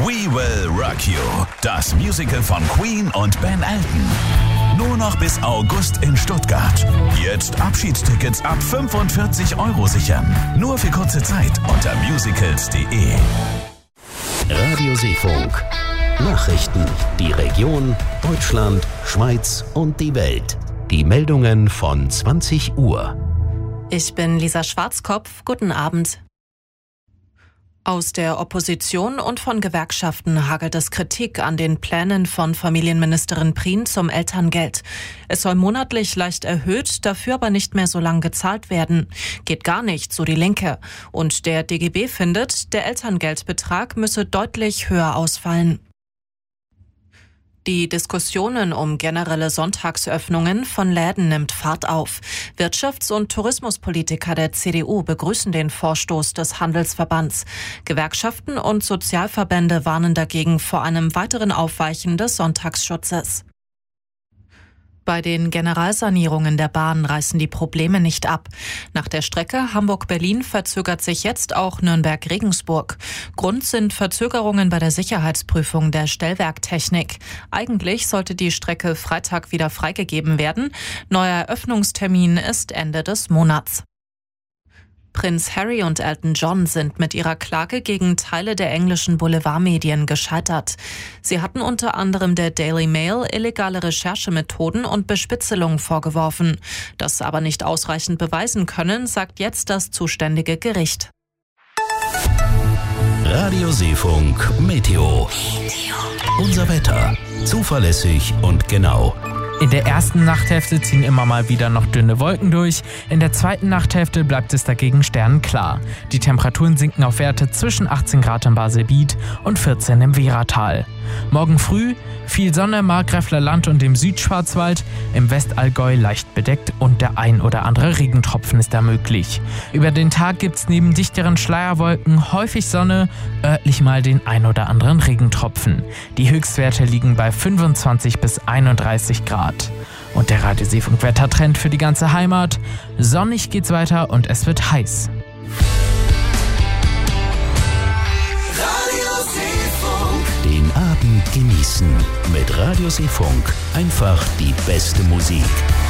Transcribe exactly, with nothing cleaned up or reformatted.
We Will Rock You, das Musical von Queen und Ben Elton. Nur noch bis August in Stuttgart. Jetzt Abschiedstickets ab fünfundvierzig Euro sichern. Nur für kurze Zeit unter musicals punkt de. Radio Seefunk. Nachrichten, die Region, Deutschland, Schweiz und die Welt. Die Meldungen von zwanzig Uhr. Ich bin Lisa Schwarzkopf. Guten Abend. Aus der Opposition und von Gewerkschaften hagelt es Kritik an den Plänen von Familienministerin Prien zum Elterngeld. Es soll monatlich leicht erhöht, dafür aber nicht mehr so lang gezahlt werden. Geht gar nicht, so die Linke. Und der D G B findet, der Elterngeldbetrag müsse deutlich höher ausfallen. Die Diskussionen um generelle Sonntagsöffnungen von Läden nimmt Fahrt auf. Wirtschafts- und Tourismuspolitiker der C D U begrüßen den Vorstoß des Handelsverbands. Gewerkschaften und Sozialverbände warnen dagegen vor einem weiteren Aufweichen des Sonntagsschutzes. Bei den Generalsanierungen der Bahn reißen die Probleme nicht ab. Nach der Strecke Hamburg-Berlin verzögert sich jetzt auch Nürnberg-Regensburg. Grund sind Verzögerungen bei der Sicherheitsprüfung der Stellwerktechnik. Eigentlich sollte die Strecke Freitag wieder freigegeben werden. Neuer Eröffnungstermin ist Ende des Monats. Prinz Harry und Elton John sind mit ihrer Klage gegen Teile der englischen Boulevardmedien gescheitert. Sie hatten unter anderem der Daily Mail illegale Recherchemethoden und Bespitzelung vorgeworfen. Das aber nicht ausreichend beweisen können, sagt jetzt das zuständige Gericht. Radio Seefunk Meteo. Unser Wetter. Zuverlässig und genau. In der ersten Nachthälfte ziehen immer mal wieder noch dünne Wolken durch. In der zweiten Nachthälfte bleibt es dagegen sternenklar. Die Temperaturen sinken auf Werte zwischen achtzehn Grad im Baselbiet und vierzehn im Wehratal. Morgen früh viel Sonne im Markgräfler Land und im Südschwarzwald, im Westallgäu leicht bedeckt und der ein oder andere Regentropfen ist da möglich. Über den Tag gibt's neben dichteren Schleierwolken häufig Sonne, örtlich mal den ein oder anderen Regentropfen. Die Höchstwerte liegen bei fünfundzwanzig bis einunddreißig Grad. Und der Radio Seefunk Wettertrend für die ganze Heimat: sonnig geht's weiter und es wird heiß. Den Abend genießen mit Radio Seefunk. Einfach die beste Musik.